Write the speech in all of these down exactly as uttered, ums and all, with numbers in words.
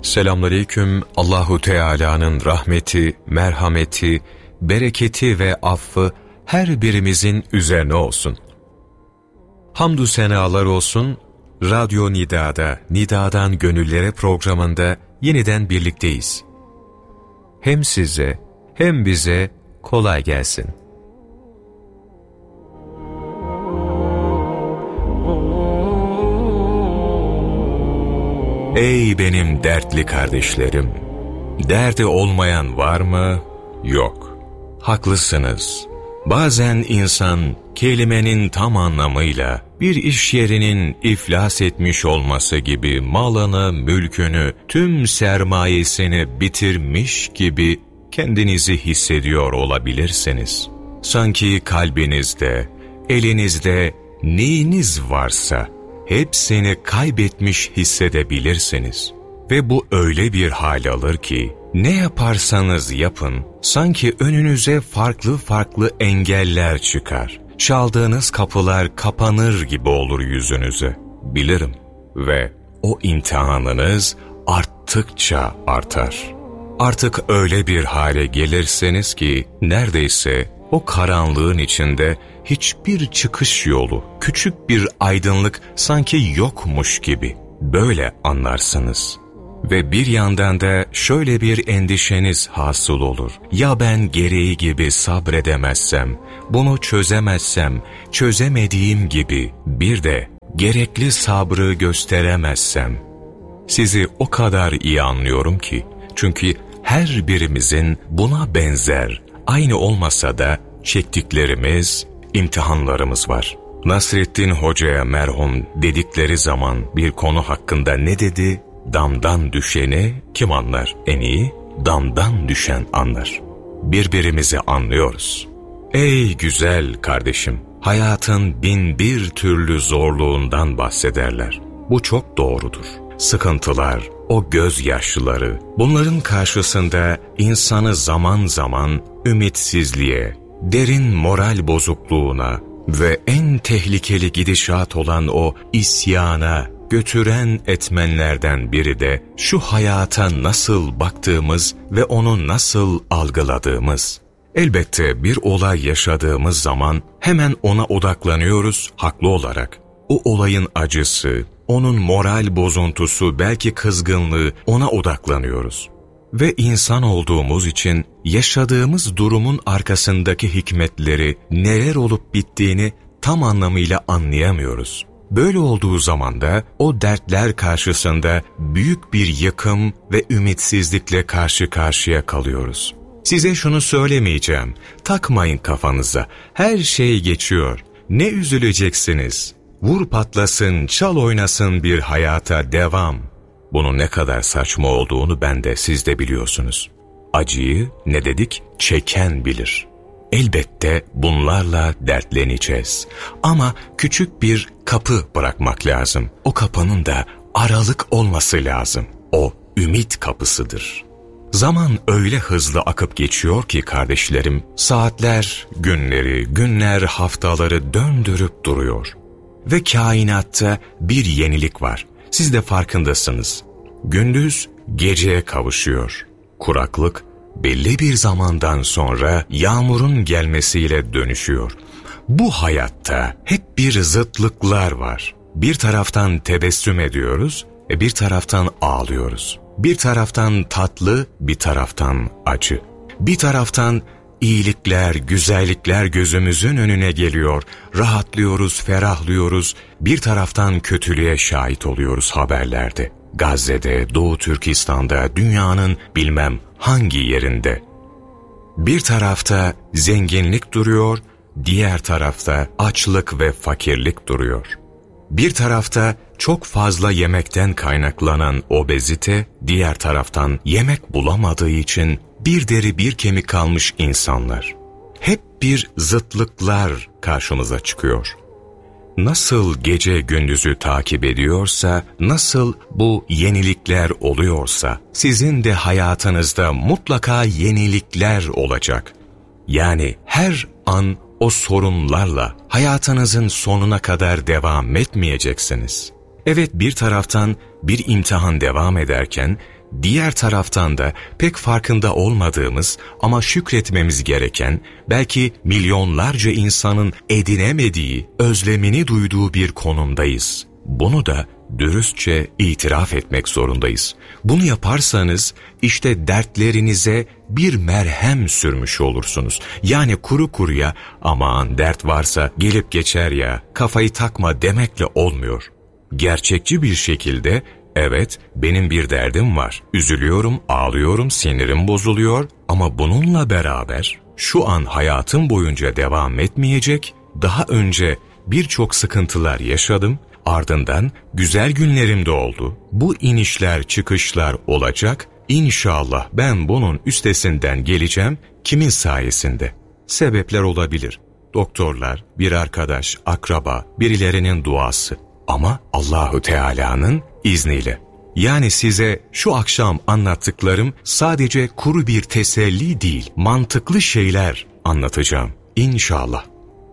Selamünaleyküm. Allahu Teala'nın rahmeti, merhameti, bereketi ve affı her birimizin üzerine olsun. Hamdü senalar olsun. Radyo Nida'da, Nida'dan Gönüllere programında yeniden birlikteyiz. Hem size hem bize kolay gelsin. Ey benim dertli kardeşlerim! Derdi olmayan var mı? Yok. Haklısınız. Bazen insan kelimenin tam anlamıyla bir iş yerinin iflas etmiş olması gibi malını, mülkünü, tüm sermayesini bitirmiş gibi kendinizi hissediyor olabilirsiniz. Sanki kalbinizde, elinizde neyiniz varsa hepsini kaybetmiş hissedebilirsiniz. Ve bu öyle bir hal alır ki, ne yaparsanız yapın, sanki önünüze farklı farklı engeller çıkar. Çaldığınız kapılar kapanır gibi olur yüzünüze. Bilirim. Ve o imtihanınız arttıkça artar. Artık öyle bir hale gelirseniz ki, neredeyse o karanlığın içinde hiçbir çıkış yolu, küçük bir aydınlık sanki yokmuş gibi böyle anlarsınız. Ve bir yandan da şöyle bir endişeniz hasıl olur. Ya ben gereği gibi sabredemezsem, bunu çözemezsem, çözemediğim gibi bir de gerekli sabrı gösteremezsem? Sizi o kadar iyi anlıyorum ki, çünkü her birimizin buna benzer, aynı olmasa da çektiklerimiz, imtihanlarımız var. Nasrettin Hoca'ya merhum dedikleri zaman bir konu hakkında ne dedi? Damdan düşeni kim anlar en iyi? Damdan düşen anlar. Birbirimizi anlıyoruz. Ey güzel kardeşim, hayatın bin bir türlü zorluğundan bahsederler. Bu çok doğrudur. Sıkıntılar, o gözyaşları, bunların karşısında insanı zaman zaman ümitsizliğe, derin moral bozukluğuna ve en tehlikeli gidişat olan o isyana götüren etmenlerden biri de şu hayata nasıl baktığımız ve onu nasıl algıladığımız. Elbette bir olay yaşadığımız zaman hemen ona odaklanıyoruz haklı olarak. O olayın acısı, onun moral bozuntusu, belki kızgınlığı, ona odaklanıyoruz. Ve insan olduğumuz için yaşadığımız durumun arkasındaki hikmetleri, neler olup bittiğini tam anlamıyla anlayamıyoruz. Böyle olduğu zaman da o dertler karşısında büyük bir yıkım ve ümitsizlikle karşı karşıya kalıyoruz. Size şunu söylemeyeceğim, takmayın kafanıza, her şey geçiyor, ne üzüleceksiniz? Vur patlasın, çal oynasın bir hayata devam. Bunun ne kadar saçma olduğunu ben de siz de biliyorsunuz. Acıyı ne dedik? Çeken bilir. Elbette bunlarla dertleneceğiz. Ama küçük bir kapı bırakmak lazım. O kapının da aralık olması lazım. O ümit kapısıdır. Zaman öyle hızlı akıp geçiyor ki kardeşlerim, saatler, günleri, günler, haftaları döndürüp duruyor. Ve kainatta bir yenilik var. Siz de farkındasınız. Gündüz geceye kavuşuyor. Kuraklık belli bir zamandan sonra yağmurun gelmesiyle dönüşüyor. Bu hayatta hep bir zıtlıklar var. Bir taraftan tebessüm ediyoruz, bir taraftan ağlıyoruz. Bir taraftan tatlı, bir taraftan acı. Bir taraftan iyilikler, güzellikler gözümüzün önüne geliyor. Rahatlıyoruz, ferahlıyoruz. Bir taraftan kötülüğe şahit oluyoruz haberlerde. Gazze'de, Doğu Türkistan'da, dünyanın bilmem hangi yerinde. Bir tarafta zenginlik duruyor, diğer tarafta açlık ve fakirlik duruyor. Bir tarafta çok fazla yemekten kaynaklanan obezite, diğer taraftan yemek bulamadığı için bir deri bir kemik kalmış insanlar. Hep bir zıtlıklar karşımıza çıkıyor. Nasıl gece gündüzü takip ediyorsa, nasıl bu yenilikler oluyorsa, sizin de hayatınızda mutlaka yenilikler olacak. Yani her an o sorunlarla hayatınızın sonuna kadar devam etmeyeceksiniz. Evet, bir taraftan bir imtihan devam ederken, diğer taraftan da pek farkında olmadığımız ama şükretmemiz gereken, belki milyonlarca insanın edinemediği, özlemini duyduğu bir konumdayız. Bunu da dürüstçe itiraf etmek zorundayız. Bunu yaparsanız işte dertlerinize bir merhem sürmüş olursunuz. Yani kuru kuruya aman dert varsa gelip geçer ya, kafayı takma demekle olmuyor. Gerçekçi bir şekilde evet benim bir derdim var, üzülüyorum, ağlıyorum, sinirim bozuluyor ama bununla beraber şu an hayatım boyunca devam etmeyecek, daha önce birçok sıkıntılar yaşadım, ardından güzel günlerim de oldu. Bu inişler çıkışlar olacak. İnşallah ben bunun üstesinden geleceğim. Kimin sayesinde? Sebepler olabilir. Doktorlar, bir arkadaş, akraba, birilerinin duası. Ama Allahu Teala'nın izniyle. Yani size şu akşam anlattıklarım sadece kuru bir teselli değil, mantıklı şeyler anlatacağım. İnşallah.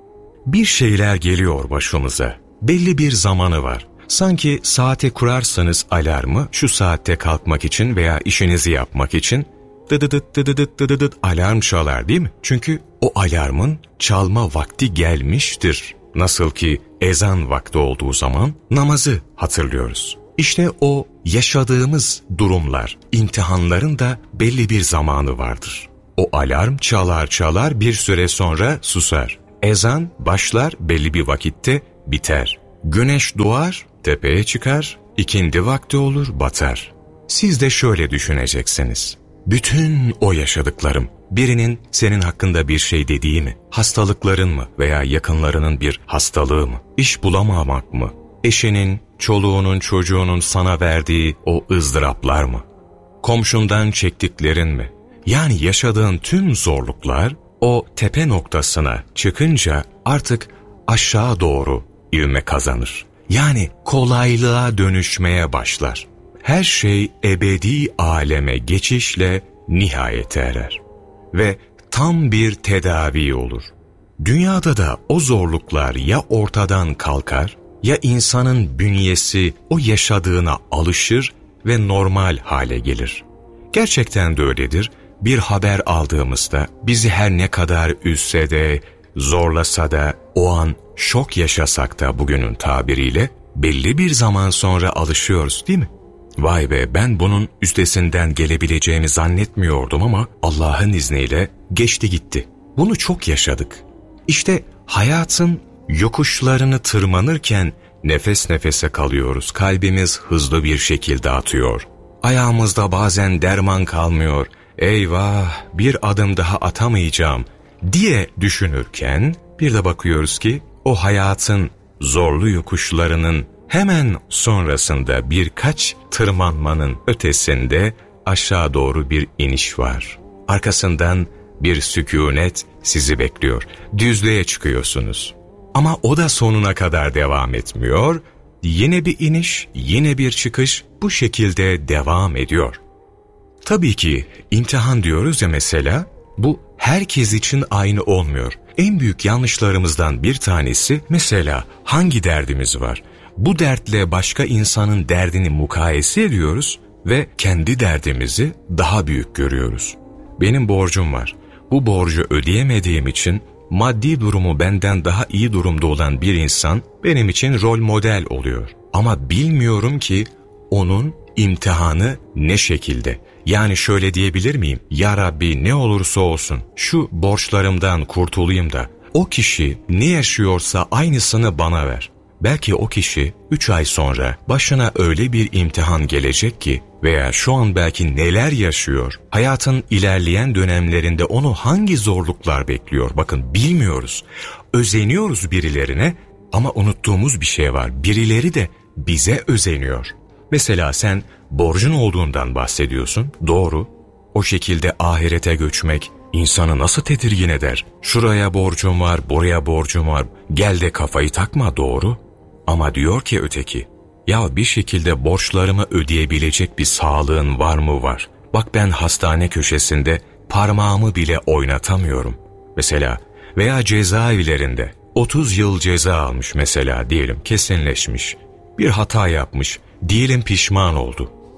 Bir şeyler geliyor başımıza. Belli bir zamanı var. Sanki saate kurarsanız alarmı şu saatte kalkmak için veya işinizi yapmak için dıdıdıt dıdıdıt dıdıdıt alarm çalar değil mi? Çünkü o alarmın çalma vakti gelmiştir. Nasıl ki ezan vakti olduğu zaman namazı hatırlıyoruz. İşte o yaşadığımız durumlar, imtihanların da belli bir zamanı vardır. O alarm çalar çalar bir süre sonra susar. Ezan başlar belli bir vakitte biter. Güneş doğar, tepeye çıkar, ikindi vakti olur, batar. Siz de şöyle düşüneceksiniz. Bütün o yaşadıklarım, birinin senin hakkında bir şey dediği mi? Hastalıkların mı veya yakınlarının bir hastalığı mı? İş bulamamak mı? Eşinin, çoluğunun, çocuğunun sana verdiği o ızdıraplar mı? Komşundan çektiklerin mi? Yani yaşadığın tüm zorluklar o tepe noktasına çıkınca artık aşağı doğru ivme kazanır. Yani kolaylığa dönüşmeye başlar. Her şey ebedi aleme geçişle nihayete erer. Ve tam bir tedavi olur. Dünyada da o zorluklar ya ortadan kalkar, ya insanın bünyesi o yaşadığına alışır ve normal hale gelir. Gerçekten de öyledir. Bir haber aldığımızda bizi her ne kadar üzse de, zorlasa da, o an şok yaşasak da bugünün tabiriyle belli bir zaman sonra alışıyoruz değil mi? Vay be, ben bunun üstesinden gelebileceğimi zannetmiyordum ama Allah'ın izniyle geçti gitti. Bunu çok yaşadık. İşte hayatın yokuşlarını tırmanırken nefes nefese kalıyoruz. Kalbimiz hızlı bir şekilde atıyor. Ayağımızda bazen derman kalmıyor. Eyvah, bir adım daha atamayacağım diye düşünürken bir de bakıyoruz ki o hayatın zorlu yokuşlarının hemen sonrasında birkaç tırmanmanın ötesinde aşağı doğru bir iniş var. Arkasından bir sükûnet sizi bekliyor. Düzlüğe çıkıyorsunuz. Ama o da sonuna kadar devam etmiyor. Yine bir iniş, yine bir çıkış bu şekilde devam ediyor. Tabii ki imtihan diyoruz ya mesela, bu herkes için aynı olmuyor. En büyük yanlışlarımızdan bir tanesi mesela hangi derdimiz var? Bu dertle başka insanın derdini mukayese ediyoruz ve kendi derdimizi daha büyük görüyoruz. Benim borcum var. Bu borcu ödeyemediğim için maddi durumu benden daha iyi durumda olan bir insan benim için rol model oluyor. Ama bilmiyorum ki onun imtihanı ne şekilde? Yani şöyle diyebilir miyim? Ya Rabbi ne olursa olsun şu borçlarımdan kurtulayım da o kişi ne yaşıyorsa aynısını bana ver. Belki o kişi üç ay sonra başına öyle bir imtihan gelecek ki veya şu an belki neler yaşıyor, hayatın ilerleyen dönemlerinde onu hangi zorluklar bekliyor, bakın bilmiyoruz. Özeniyoruz birilerine ama unuttuğumuz bir şey var, birileri de bize özeniyor. Mesela sen borcun olduğundan bahsediyorsun, doğru. O şekilde ahirete göçmek insanı nasıl tedirgin eder? Şuraya borcum var, buraya borcum var, gel de kafayı takma, doğru. Ama diyor ki öteki, ya bir şekilde borçlarımı ödeyebilecek bir sağlığın var mı? Var. Bak ben hastane köşesinde parmağımı bile oynatamıyorum. Mesela veya cezaevlerinde otuz yıl ceza almış mesela diyelim, kesinleşmiş. Bir hata yapmış, diyelim pişman oldu.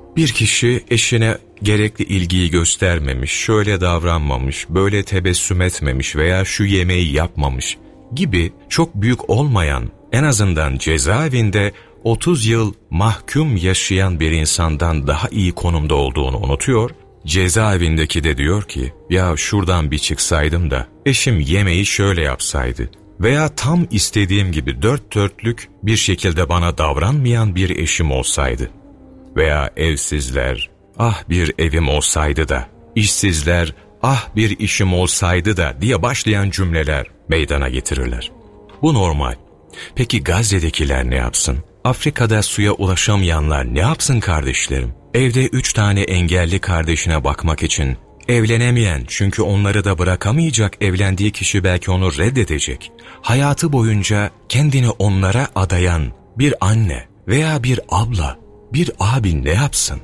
Bir kişi eşine gerekli ilgiyi göstermemiş, şöyle davranmamış, böyle tebessüm etmemiş veya şu yemeği yapmamış gibi çok büyük olmayan, en azından cezaevinde otuz yıl mahkum yaşayan bir insandan daha iyi konumda olduğunu unutuyor. Cezaevindeki de diyor ki, ya şuradan bir çıksaydım da eşim yemeği şöyle yapsaydı veya tam istediğim gibi dört dörtlük bir şekilde bana davranmayan bir eşim olsaydı veya evsizler, ah bir evim olsaydı da, işsizler, ah bir işim olsaydı da diye başlayan cümleler meydana getirirler. Bu normal. Peki Gazze'dekiler ne yapsın? Afrika'da suya ulaşamayanlar ne yapsın kardeşlerim? Evde üç tane engelli kardeşine bakmak için evlenemeyen, çünkü onları da bırakamayacak, evlendiği kişi belki onu reddedecek, hayatı boyunca kendini onlara adayan bir anne veya bir abla, bir abi ne yapsın?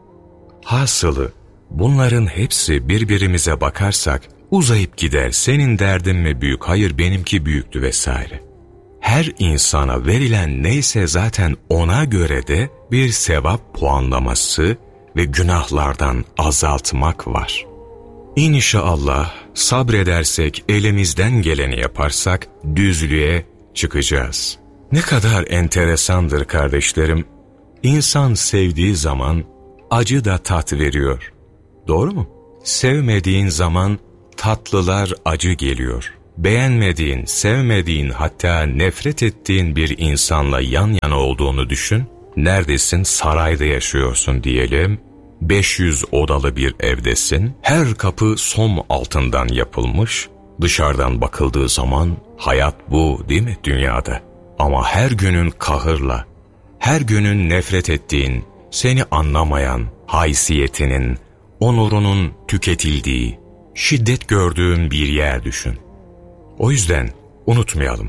Hasılı, bunların hepsi birbirimize bakarsak uzayıp gider. Senin derdin mi büyük? Hayır, benimki büyüktü vesaire. Her insana verilen neyse zaten ona göre de bir sevap puanlaması ve günahlardan azaltmak var. İnşallah sabredersek, elimizden geleni yaparsak düzlüğe çıkacağız. Ne kadar enteresandır kardeşlerim. İnsan sevdiği zaman acı da tat veriyor. Doğru mu? Sevmediğin zaman tatlılar acı geliyor. Beğenmediğin, sevmediğin, hatta nefret ettiğin bir insanla yan yana olduğunu düşün. Neredesin? Sarayda yaşıyorsun diyelim. beş yüz odalı bir evdesin. Her kapı som altından yapılmış. Dışarıdan bakıldığı zaman hayat bu değil mi dünyada? Ama her günün kahırla, her günün nefret ettiğin, seni anlamayan, haysiyetinin, onurunun tüketildiği, şiddet gördüğün bir yer düşün. O yüzden unutmayalım.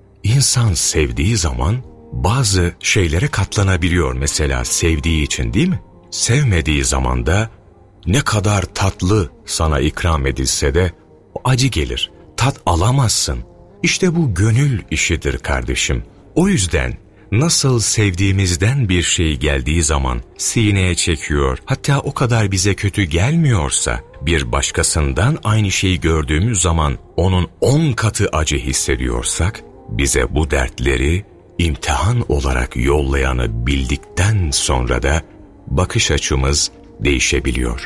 İnsan sevdiği zaman bazı şeylere katlanabiliyor, mesela sevdiği için değil mi? Sevmediği zaman da ne kadar tatlı sana ikram edilse de o acı gelir. Tat alamazsın. İşte bu gönül işidir kardeşim. O yüzden nasıl sevdiğimizden bir şey geldiği zaman sineye çekiyor, hatta o kadar bize kötü gelmiyorsa, bir başkasından aynı şeyi gördüğümüz zaman onun on katı acı hissediyorsak, bize bu dertleri imtihan olarak yollayanı bildikten sonra da bakış açımız değişebiliyor.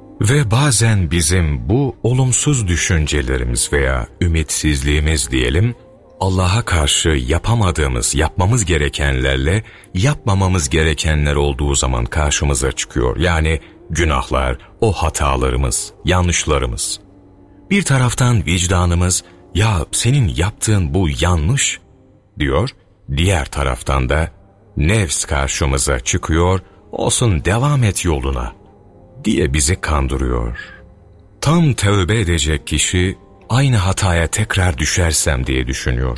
Ve bazen bizim bu olumsuz düşüncelerimiz veya ümitsizliğimiz diyelim, Allah'a karşı yapamadığımız, yapmamız gerekenlerle yapmamamız gerekenler olduğu zaman karşımıza çıkıyor. Yani günahlar, o hatalarımız, yanlışlarımız. Bir taraftan vicdanımız, ya senin yaptığın bu yanlış diyor. Diğer taraftan da nefs karşımıza çıkıyor, olsun devam et yoluna diye bizi kandırıyor. Tam tövbe edecek kişi, aynı hataya tekrar düşersem diye düşünüyor.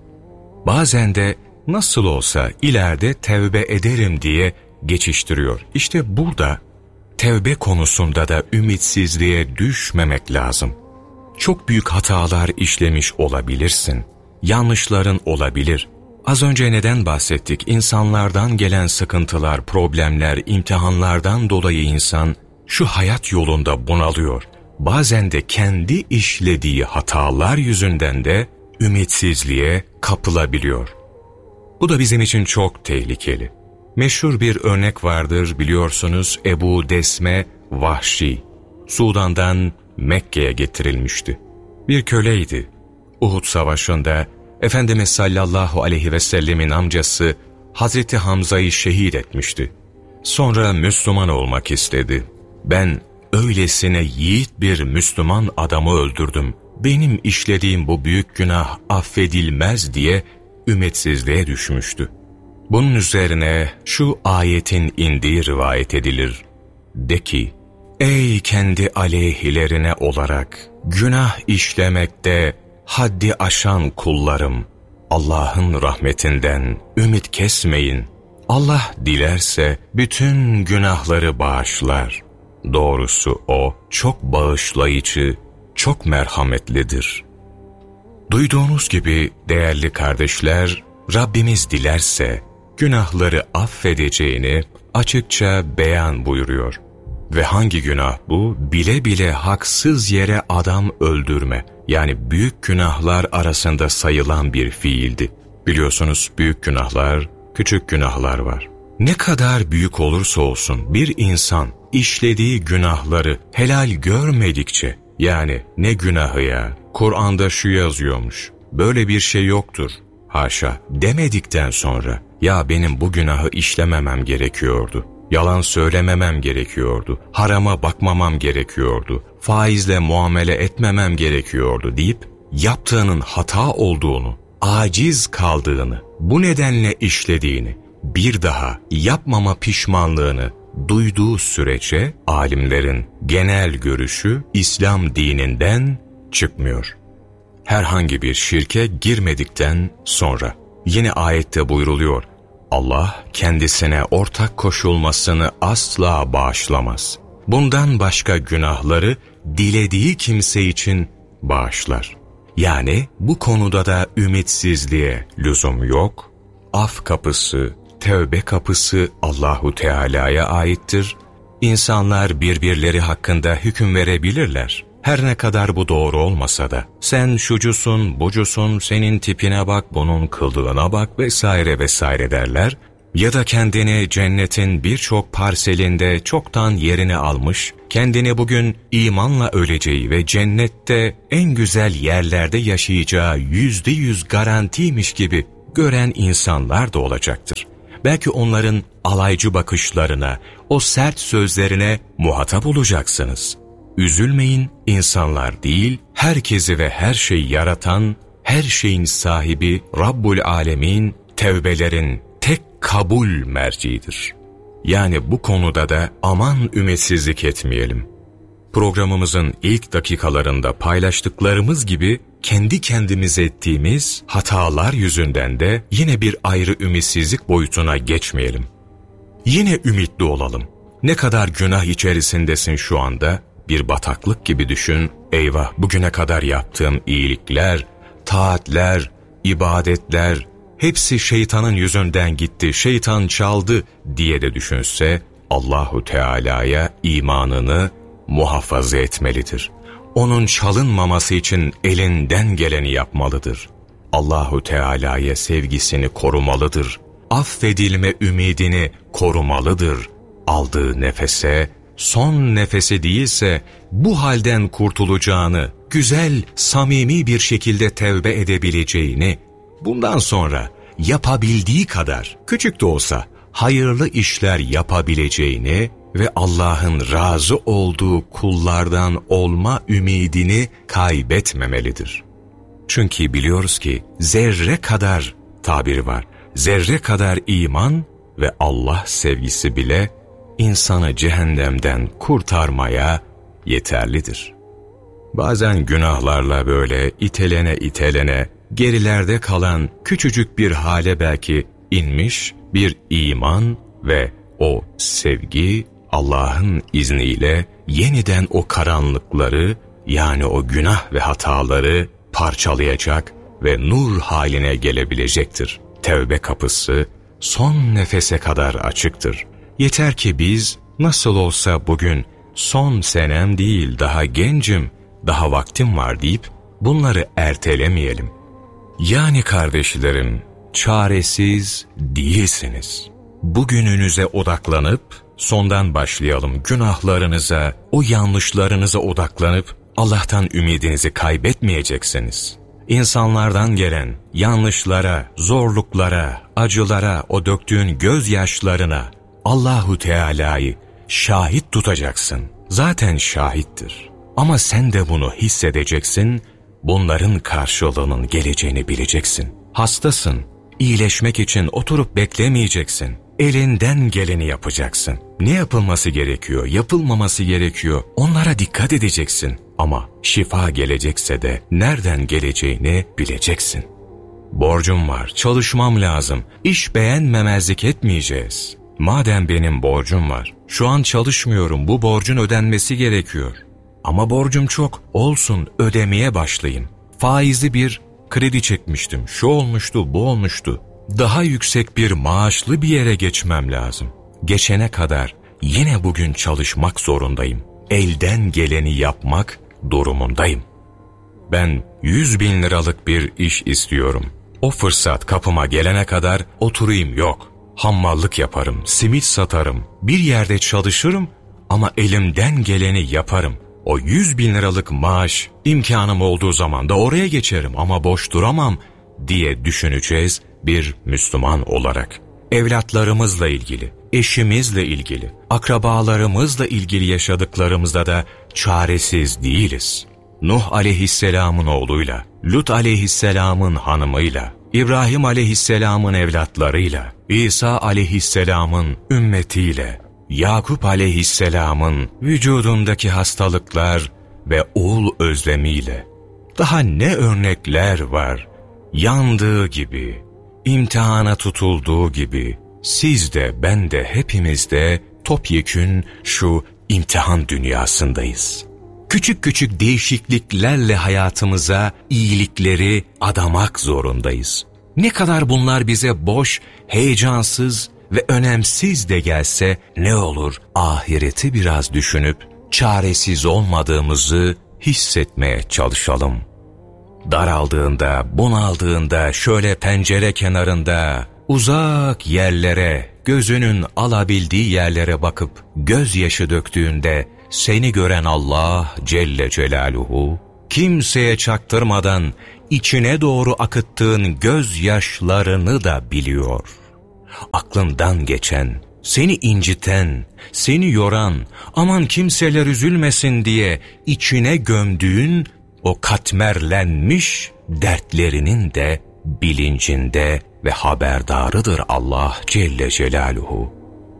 Bazen de nasıl olsa ileride tevbe ederim diye geçiştiriyor. İşte burada tevbe konusunda da ümitsizliğe düşmemek lazım. Çok büyük hatalar işlemiş olabilirsin. Yanlışların olabilir. Az önce neden bahsettik? İnsanlardan gelen sıkıntılar, problemler, imtihanlardan dolayı insan şu hayat yolunda bunalıyor. Bazen de kendi işlediği hatalar yüzünden de ümitsizliğe kapılabiliyor. Bu da bizim için çok tehlikeli. Meşhur bir örnek vardır biliyorsunuz, Ebu Desme Vahşi. Sudan'dan Mekke'ye getirilmişti. Bir köleydi. Uhud Savaşı'nda Efendimiz sallallahu aleyhi ve sellemin amcası Hazreti Hamza'yı şehit etmişti. Sonra Müslüman olmak istedi. Ben öylesine yiğit bir Müslüman adamı öldürdüm, benim işlediğim bu büyük günah affedilmez diye ümitsizliğe düşmüştü. Bunun üzerine şu ayetin indiği rivayet edilir. De ki, ey kendi aleyhilerine olarak günah işlemekte haddi aşan kullarım, Allah'ın rahmetinden ümit kesmeyin. Allah dilerse bütün günahları bağışlar. Doğrusu O çok bağışlayıcı, çok merhametlidir. Duyduğunuz gibi değerli kardeşler, Rabbimiz dilerse günahları affedeceğini, açıkça beyan buyuruyor. Ve hangi günah bu? Bile bile haksız yere adam öldürme. Yani büyük günahlar arasında sayılan bir fiildi. Biliyorsunuz büyük günahlar, küçük günahlar var. Ne kadar büyük olursa olsun bir insan işlediği günahları helal görmedikçe, yani ne günahı ya, Kur'an'da şu yazıyormuş, böyle bir şey yoktur, haşa demedikten sonra, ya benim bu günahı işlememem gerekiyordu, yalan söylememem gerekiyordu, harama bakmamam gerekiyordu, faizle muamele etmemem gerekiyordu deyip yaptığının hata olduğunu, aciz kaldığını, bu nedenle işlediğini, bir daha yapmama pişmanlığını duyduğu sürece alimlerin genel görüşü İslam dininden çıkmıyor. Herhangi bir şirke girmedikten sonra. Yine ayette buyruluyor, Allah kendisine ortak koşulmasını asla bağışlamaz. Bundan başka günahları dilediği kimse için bağışlar. Yani bu konuda da ümitsizliğe lüzum yok. Af kapısı, tevbe kapısı Allahu Teala'ya aittir. İnsanlar birbirleri hakkında hüküm verebilirler. Her ne kadar bu doğru olmasa da, sen şucusun, bucusun, senin tipine bak, bunun kıldığına bak vesaire vesaire derler. Ya da kendini cennetin birçok parselinde çoktan yerini almış, kendini bugün imanla öleceği ve cennette en güzel yerlerde yaşayacağı yüzde yüz garantiymiş gibi gören insanlar da olacaktır. Belki onların alaycı bakışlarına, o sert sözlerine muhatap olacaksınız. Üzülmeyin, insanlar değil, herkesi ve her şeyi yaratan, her şeyin sahibi Rabbul Alemin, tevbelerin tek kabul merciidir. Yani bu konuda da aman ümitsizlik etmeyelim. Programımızın ilk dakikalarında paylaştıklarımız gibi kendi kendimize ettiğimiz hatalar yüzünden de yine bir ayrı ümitsizlik boyutuna geçmeyelim. Yine ümitli olalım. Ne kadar günah içerisindesin şu anda, bir bataklık gibi düşün, eyvah bugüne kadar yaptığım iyilikler, taatler, ibadetler, hepsi şeytanın yüzünden gitti, şeytan çaldı diye de düşünse, Allahu Teala'ya imanını muhafaza etmelidir. Onun çalınmaması için elinden geleni yapmalıdır. Allahu Teala'ya sevgisini korumalıdır. Affedilme ümidini korumalıdır. Aldığı nefese, son nefesi değilse bu halden kurtulacağını, güzel, samimi bir şekilde tevbe edebileceğini, bundan sonra yapabildiği kadar, küçük de olsa hayırlı işler yapabileceğini ve Allah'ın razı olduğu kullardan olma ümidini kaybetmemelidir. Çünkü biliyoruz ki zerre kadar tabiri var, zerre kadar iman ve Allah sevgisi bile insanı cehennemden kurtarmaya yeterlidir. Bazen günahlarla böyle itelene itelene gerilerde kalan küçücük bir hale belki inmiş bir iman ve o sevgi Allah'ın izniyle yeniden o karanlıkları, yani o günah ve hataları parçalayacak ve nur haline gelebilecektir. Tevbe kapısı son nefese kadar açıktır. Yeter ki biz nasıl olsa bugün son senem değil, daha gencim, daha vaktim var deyip bunları ertelemeyelim. Yani kardeşlerim, çaresiz değilsiniz. Bugününüze odaklanıp sondan başlayalım. Günahlarınıza, o yanlışlarınıza odaklanıp Allah'tan ümidinizi kaybetmeyeceksiniz. İnsanlardan gelen yanlışlara, zorluklara, acılara, o döktüğün gözyaşlarına Allahu Teala'yı şahit tutacaksın. Zaten şahittir. Ama sen de bunu hissedeceksin, bunların karşılığının geleceğini bileceksin. Hastasın, iyileşmek için oturup beklemeyeceksin. Elinden geleni yapacaksın. Ne yapılması gerekiyor, yapılmaması gerekiyor, onlara dikkat edeceksin. Ama şifa gelecekse de nereden geleceğini bileceksin. Borcum var, çalışmam lazım, iş beğenmemezlik etmeyeceğiz. Madem benim borcum var, şu an çalışmıyorum, bu borcun ödenmesi gerekiyor. Ama borcum çok, olsun, ödemeye başlayayım. Faizli bir kredi çekmiştim, şu olmuştu, bu olmuştu. Daha yüksek bir maaşlı bir yere geçmem lazım. geçene kadar yine bugün çalışmak zorundayım. Elden geleni yapmak durumundayım. Ben yüz bin liralık bir iş istiyorum. O fırsat kapıma gelene kadar oturayım yok. Hammallık yaparım, simit satarım, bir yerde çalışırım ama elimden geleni yaparım. O yüz bin liralık maaş imkanım olduğu zaman da oraya geçerim ama boş duramam diye düşüneceğiz bir Müslüman olarak. Evlatlarımızla ilgili, eşimizle ilgili, akrabalarımızla ilgili yaşadıklarımızda da çaresiz değiliz. Nuh aleyhisselamın oğluyla, Lut aleyhisselamın hanımıyla, İbrahim aleyhisselamın evlatlarıyla, İsa aleyhisselamın ümmetiyle, Yakup aleyhisselamın vücudundaki hastalıklar ve oğul özlemiyle, daha ne örnekler var, yandığı gibi, imtihana tutulduğu gibi, siz de ben de hepimiz de topyekün şu imtihan dünyasındayız. Küçük küçük değişikliklerle hayatımıza iyilikleri adamak zorundayız. Ne kadar bunlar bize boş, heyecansız ve önemsiz de gelse ne olur ahireti biraz düşünüp çaresiz olmadığımızı hissetmeye çalışalım. Daraldığında, bunaldığında şöyle pencere kenarında uzak yerlere, gözünün alabildiği yerlere bakıp gözyaşı döktüğünde seni gören Allah Celle Celaluhu, kimseye çaktırmadan içine doğru akıttığın gözyaşlarını da biliyor. Aklından geçen, seni inciten, seni yoran, aman kimseler üzülmesin diye içine gömdüğün o katmerlenmiş dertlerinin de bilincinde ve haberdarıdır Allah Celle Celaluhu.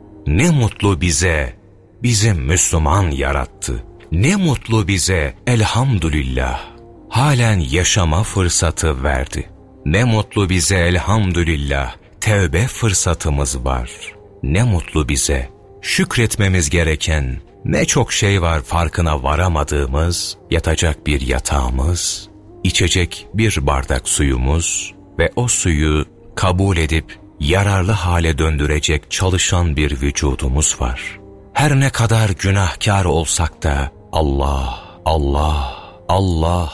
Ne mutlu bize, bizi Müslüman yarattı. Ne mutlu bize, elhamdülillah, halen yaşama fırsatı verdi. Ne mutlu bize, elhamdülillah, tevbe fırsatımız var. Ne mutlu bize, şükretmemiz gereken ne çok şey var farkına varamadığımız, yatacak bir yatağımız, içecek bir bardak suyumuz ve o suyu kabul edip yararlı hale döndürecek çalışan bir vücudumuz var. Her ne kadar günahkar olsak da Allah, Allah, Allah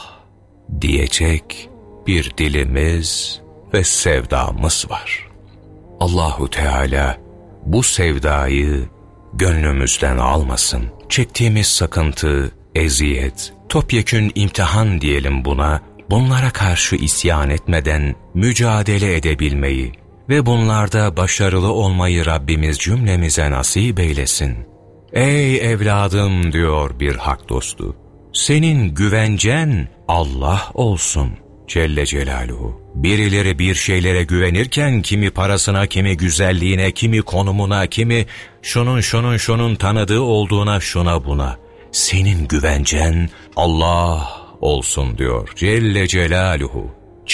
diyecek bir dilimiz ve sevdamız var. Allahu Teala bu sevdayı gönlümüzden almasın. Çektiğimiz sıkıntı, eziyet, topyekün imtihan diyelim buna, bunlara karşı isyan etmeden mücadele edebilmeyi ve bunlarda başarılı olmayı Rabbimiz cümlemize nasip eylesin. Ey evladım diyor bir hak dostu, senin güvencen Allah olsun Celle Celaluhu. Birileri bir şeylere güvenirken kimi parasına, kimi güzelliğine, kimi konumuna, kimi şunun şunun şunun tanıdığı olduğuna, şuna buna. Senin güvencen Allah olsun diyor Celle Celaluhu.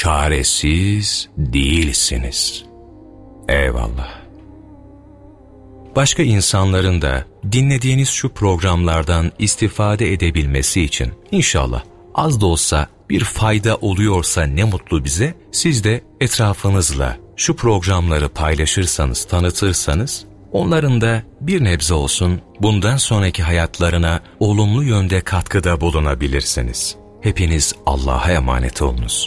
Çaresiz değilsiniz. Eyvallah. Başka insanların da dinlediğiniz şu programlardan istifade edebilmesi için inşallah az da olsa bir fayda oluyorsa ne mutlu bize. Siz de etrafınızla şu programları paylaşırsanız, tanıtırsanız onların da bir nebze olsun bundan sonraki hayatlarına olumlu yönde katkıda bulunabilirsiniz. Hepiniz Allah'a emanet olunuz.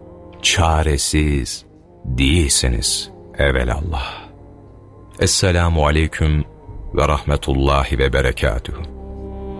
Çaresiz değilsiniz evelallah. Esselamu aleyküm ve rahmetullahi ve berekatuhu.